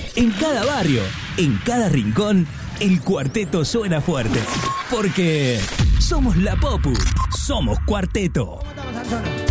En cada barrio, en cada rincón, el cuarteto suena fuerte. Porque somos la Popu, somos Cuarteto. ¿Cómo estamos, Antonio?